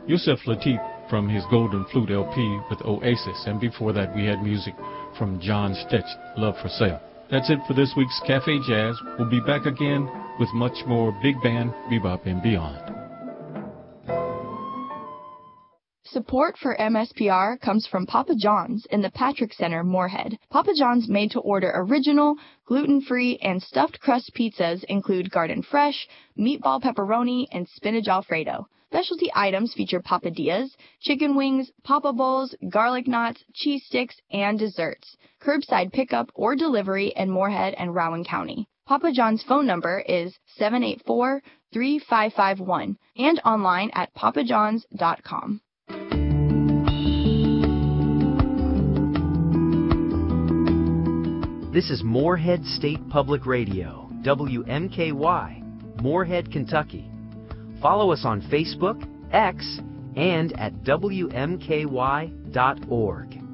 Yusef Lateef from his Golden Flute LP with Oasis, and before that we had music from John Stetch, Love for Sale. That's it for this week's Cafe Jazz. We'll be back again with much more big band, bebop, and beyond. Support for MSPR comes from Papa John's in the Patrick Center, Moorhead. Papa John's made-to-order original, gluten-free, and stuffed crust pizzas include garden fresh, meatball pepperoni, and spinach alfredo. Specialty items feature papadillas, chicken wings, papa bowls, garlic knots, cheese sticks, and desserts. Curbside pickup or delivery in Moorhead and Rowan County. Papa John's phone number is 784-3551 and online at papajohns.com. This is Moorhead State Public Radio, WMKY, Moorhead, Kentucky. Follow us on Facebook, X, and at WMKY.org.